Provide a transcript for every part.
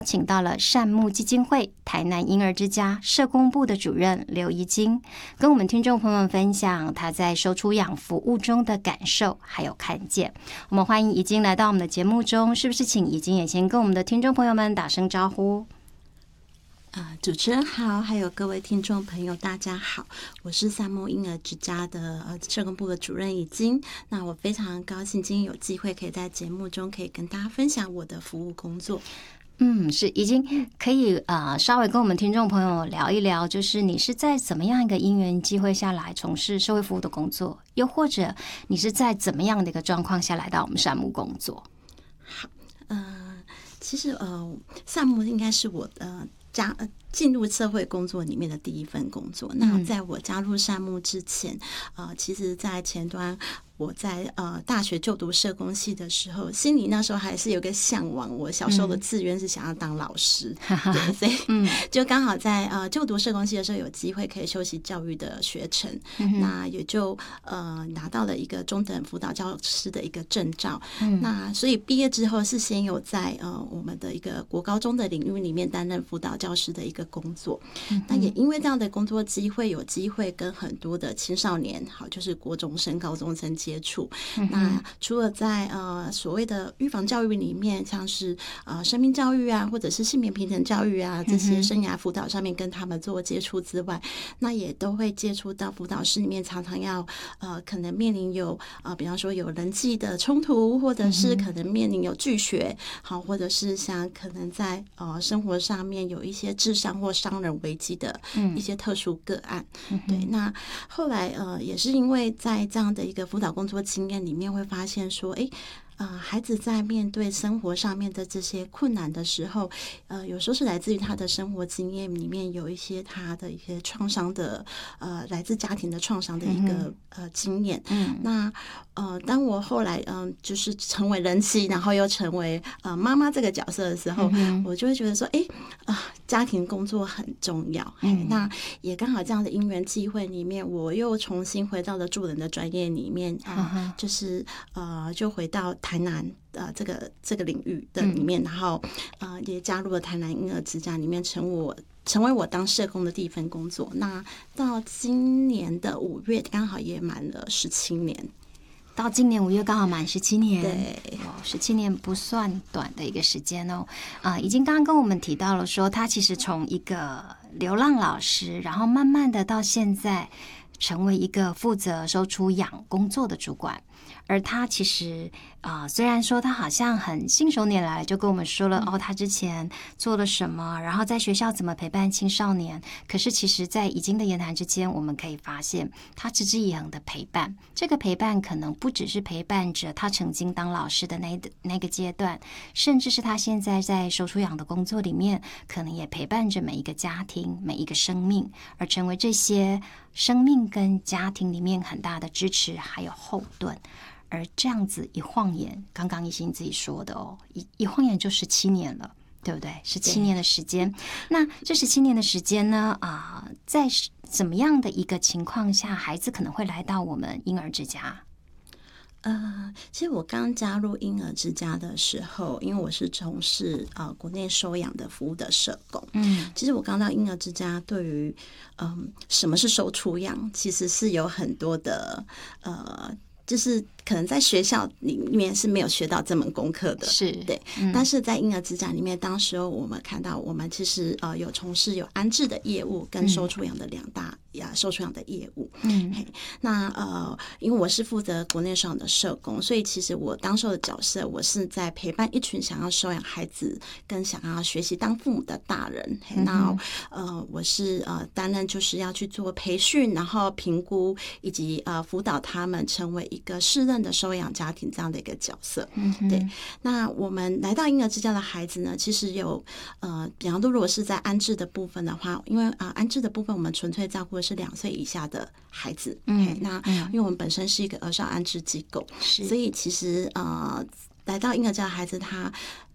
请到了善牧基金会台南婴儿之家社工部的主任刘怡菁，跟我们听众朋友们分享他在收出养服务中的感受还有看见。我们欢迎怡菁来到我们的节目中，是不是请怡菁也先跟我们的听众朋友们打声招呼？ 主持人好，还有各位听众朋友大家好，我是善牧婴儿之家的社工部的主任怡菁。那我非常高兴今天有机会可以在节目中可以跟大家分享我的服务工作。 是已经可以稍微跟我们听众朋友聊一聊，就是你是在怎么样一个因缘机会下来从事社会服务的工作，又或者你是在怎么样的一个状况下来到我们善牧工作？ 好，其实善牧应该是我进入社会工作里面的第一份工作。那在我加入善牧之前，其实在前端我在大学就读社工系的时候，心里那时候还是有个向往，我小时候的志愿是想要当老师，对，所以就刚好在就读社工系的时候有机会可以修习教育的学程，那也就拿到了一个中等辅导教师的一个证照。那所以毕业之后是先有在我们的一个国高中的领域里面担任辅导教师的一个工作。那也因为这样的工作机会，有机会跟很多的青少年，好，就是国中生、高中生接触。那除了在所谓的预防教育里面，像是生命教育啊，或者是性别平等教育啊，这些生涯辅导上面跟他们做接触之外，那也都会接触到辅导室里面常常要可能面临有比方说有人际的冲突，或者是可能面临有拒绝，好，或者是像可能在生活上面有一些智商或伤人危机的一些特殊个案。对，那后来也是因为在这样的一个辅导工作经验里面，会发现说，孩子在面对生活上面的这些困难的时候，有时候是来自于他的生活经验里面有一些他的一些创伤的，来自家庭的创伤的一个经验。那当我后来就是成为人妻，然后又成为妈妈这个角色的时候，我就会觉得说，家庭工作很重要。那也刚好这样的因缘机会里面，我又重新回到了助人的专业里面，就是就回到台南这个领域的里面，然后也加入了台南婴儿之家里面，成为我当社工的第一份工作。那到今年的5月，刚好也满了17年。 到今年5月刚好满17年， 对 ，17年不算短的一个时间哦。已经刚刚跟我们提到了说，他其实从一个流浪老师，然后慢慢的到现在成为一个负责收出养工作的主管。而他其实虽然说他好像很信手拈来就跟我们说了他之前做了什么，然后在学校怎么陪伴青少年，可是其实在怡菁的言谈之间，我们可以发现他持之以恒的陪伴。这个陪伴可能不只是陪伴着他曾经当老师的那个阶段，甚至是他现在在收出养的工作里面，可能也陪伴着每一个家庭、每一个生命，而成为这些生命跟家庭里面很大的支持还有后盾。而这样子一晃眼，刚刚怡菁自己说的一晃眼就17年了，对不对？17年的时间。那这17年的时间呢，在怎么样的一个情况下，孩子可能会来到我们婴儿之家？ 其实我刚加入婴儿之家的时候，因为我是从事国内收养的服务的社工，其实我刚到婴儿之家，对于什么是收出养，其实是有很多的就是可能在学校里面是没有学到这门功课的， 是对。但是在婴儿之家里面，当时候我们看到，我们其实有从事有安置的业务跟收出养的2大收出养的业务。那因为我是负责国内收养的社工，所以其实我当时候的角色，我是在陪伴一群想要收养孩子跟想要学习当父母的大人。那我是担任就是要去做培训，然后评估以及辅导他们成为一个适任的收养家庭这样的一个角色。对。那我们来到婴儿之家的孩子呢，其实有比方说如果是在安置的部分的话，因为安置的部分我们纯粹照顾的是2岁以下的孩子。那因为我们本身是一个儿少安置机构，所以其实来到婴儿家的孩子，他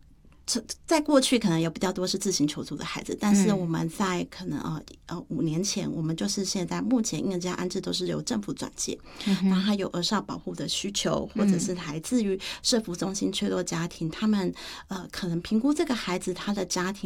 在过去可能有比较多是自行求助的孩子，但是我们在可能5年前，我们就是现在目前婴儿家安置都是由政府转介，然后还有儿少保护的需求，或者是来自于社福中心脆弱家庭，他们可能评估这个孩子他的家庭